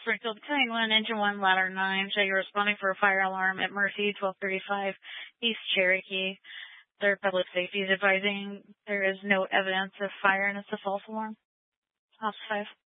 Springfield County 1, Engine 1, Ladder 9. Show you responding for a fire alarm at Murphy, 1235 East Cherokee. Their public safety is advising there is no evidence of fire and it's a false alarm. House 5.